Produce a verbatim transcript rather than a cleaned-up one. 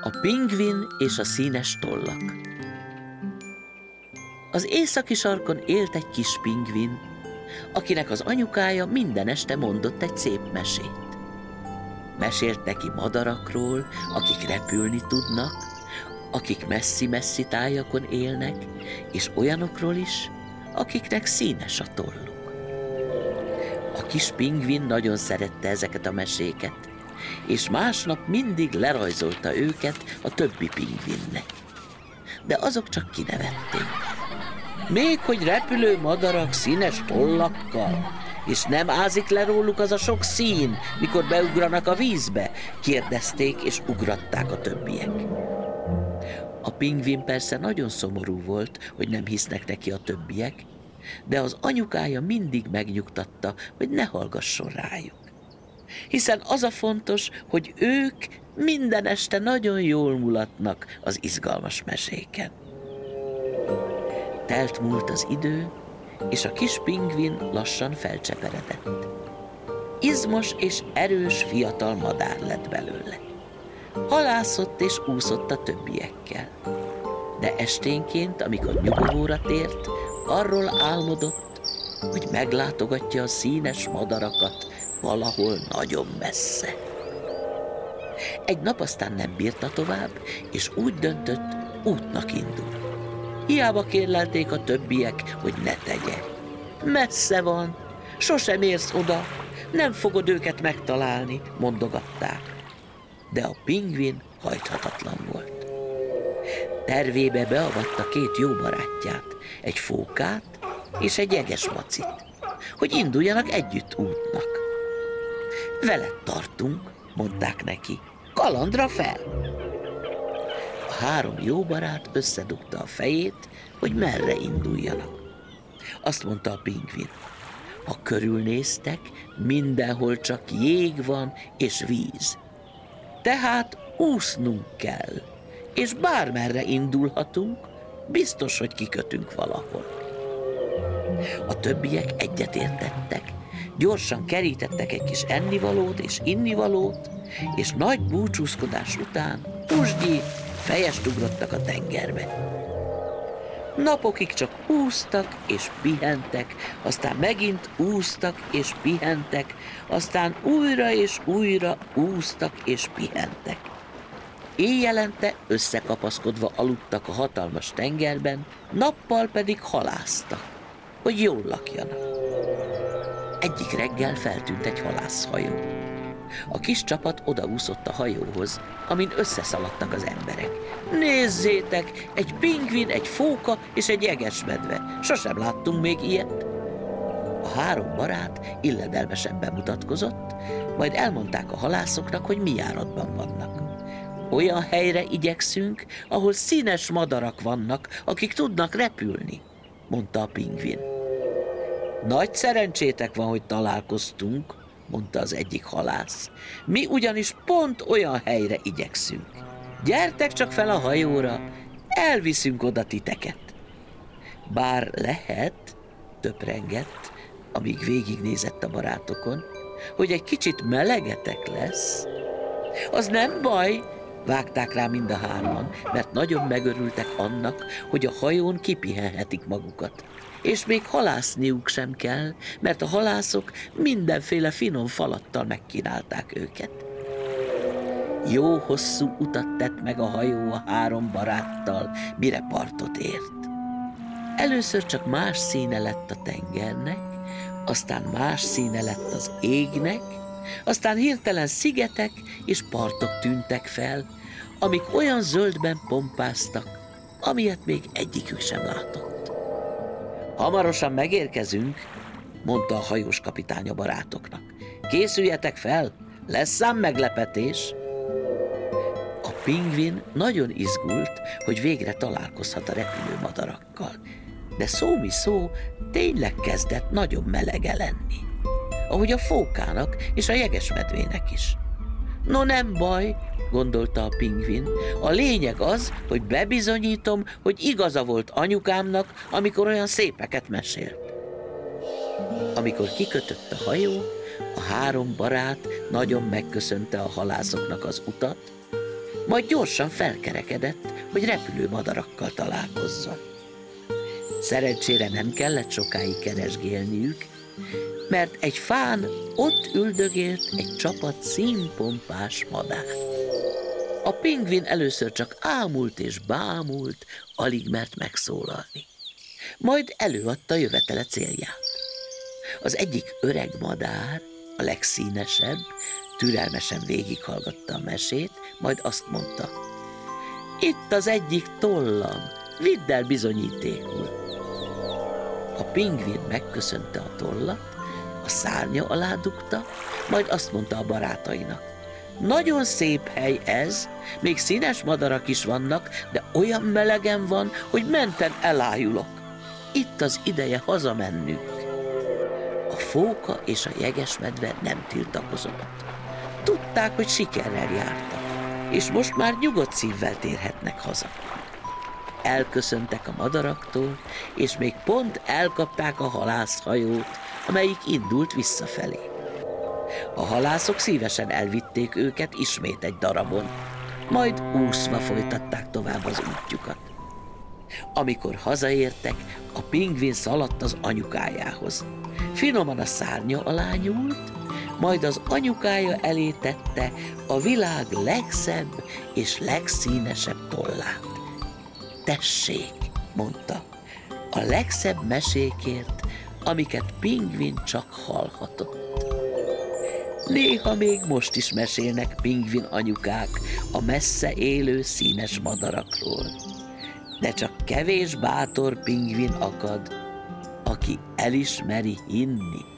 A pingvin és a színes tollak. Az északi sarkon élt egy kis pingvin, akinek az anyukája minden este mondott egy szép mesét. Mesélt neki madarakról, akik repülni tudnak, akik messzi-messzi tájakon élnek, és olyanokról is, akiknek színes a tolluk. A kis pingvin nagyon szerette ezeket a meséket, és másnap mindig lerajzolta őket a többi pingvinnek. De azok csak kinevették. Még hogy repülő madarak színes tollakkal, és nem ázik le róluk az a sok szín, mikor beugranak a vízbe, kérdezték és ugratták a többiek. A pingvin persze nagyon szomorú volt, hogy nem hisznek neki a többiek, de az anyukája mindig megnyugtatta, hogy ne hallgasson rájuk. Hiszen az a fontos, hogy ők minden este nagyon jól mulatnak az izgalmas meséken. Telt múlt az idő, és a kis pingvin lassan felcseperedett. Izmos és erős fiatal madár lett belőle. Halászott és úszott a többiekkel. De esténként, amikor nyugovóra tért, arról álmodott, hogy meglátogatja a színes madarakat valahol nagyon messze. Egy nap aztán nem bírta tovább, és úgy döntött, útnak indul. Hiába kérlelték a többiek, hogy ne tegye. Messze van, sosem érsz oda, nem fogod őket megtalálni, mondogatták. De a pingvin hajthatatlan volt. Tervébe beavatta két jó barátját, egy fókát és egy jegesmacit, hogy induljanak együtt útnak. Veled tartunk, mondták neki, kalandra fel! A három jó barát összedugta a fejét, hogy merre induljanak. Azt mondta a pingvin, ha körülnéztek, mindenhol csak jég van és víz. Tehát úsznunk kell, és bármerre indulhatunk, biztos, hogy kikötünk valahol. A többiek egyetértettek, gyorsan kerítettek egy kis ennivalót és innivalót, és nagy búcsúzkodás után pusgyi fejest ugrottak a tengerbe. Napokig csak úsztak és pihentek, aztán megint úsztak és pihentek, aztán újra és újra úsztak és pihentek. Éjjelente összekapaszkodva aludtak a hatalmas tengerben, nappal pedig halásztak, hogy jól lakjanak. Egyik reggel feltűnt egy halászhajó. A kis csapat odaúszott a hajóhoz, amin összeszaladtak az emberek. Nézzétek, egy pingvin, egy fóka és egy jegesmedve. Sosem láttunk még ilyet. A három barát illedelmesen bemutatkozott, majd elmondták a halászoknak, hogy mi járatban vannak. Olyan helyre igyekszünk, ahol színes madarak vannak, akik tudnak repülni, mondta a pingvin. Nagy szerencsétek van, hogy találkoztunk, mondta az egyik halász. Mi ugyanis pont olyan helyre igyekszünk. Gyertek csak fel a hajóra, elviszünk oda titeket. Bár lehet, töprengett, amíg végignézett a barátokon, hogy egy kicsit melegetek lesz. Az nem baj, vágták rá mind a hárman, mert nagyon megörültek annak, hogy a hajón kipihenhetik magukat. És még halászniuk sem kell, mert a halászok mindenféle finom falattal megkínálták őket. Jó hosszú utat tett meg a hajó a három baráttal, mire partot ért. Először csak más színe lett a tengernek, aztán más színe lett az égnek, aztán hirtelen szigetek és partok tűntek fel, amik olyan zöldben pompáztak, amilyet még egyikük sem látott. Hamarosan megérkezünk, mondta a hajós kapitány a barátoknak. Készüljetek fel, lesz ám meglepetés. A pingvin nagyon izgult, hogy végre találkozhat a repülő madarakkal, de szó mi szó, tényleg kezdett nagyon melege lenni, ahogy a fókának és a jegesmedvének is. No nem baj, gondolta a pingvin, a lényeg az, hogy bebizonyítom, hogy igaza volt anyukámnak, amikor olyan szépeket mesélt. Amikor kikötött a hajó, a három barát nagyon megköszönte a halászoknak az utat, majd gyorsan felkerekedett, hogy repülő madarakkal találkozzon. Szerencsére nem kellett sokáig keresgélniük, mert egy fán ott üldögélt egy csapat színpompás madár. A pingvin először csak ámult és bámult, alig mert megszólalni. Majd előadta jövetele célját. Az egyik öreg madár, a legszínesebb, türelmesen végighallgatta a mesét, majd azt mondta: itt az egyik tollam, vidd el bizonyítékul. A pingvin megköszönte a tollat, a szárnya alá dugta, majd azt mondta a barátainak: nagyon szép hely ez, még színes madarak is vannak, de olyan melegen van, hogy menten elájulok. Itt az ideje hazamennünk. A fóka és a jegesmedve nem tiltakozott. Tudták, hogy sikerrel jártak, és most már nyugodt szívvel térhetnek haza. Elköszöntek a madaraktól, és még pont elkapták a halászhajót, amelyik indult visszafelé. A halászok szívesen elvitték őket ismét egy darabon, majd úszva folytatták tovább az útjukat. Amikor hazaértek, a pingvin szaladt az anyukájához. Finoman a szárnya alá nyúlt, majd az anyukája elé tette a világ legszebb és legszínesebb tollát. Tessék, mondta, a legszebb mesékért, amiket pingvin csak hallhatott. Néha még most is mesélnek pingvin anyukák a messze élő színes madarakról, de csak kevés bátor pingvin akad, aki el is meri hinni.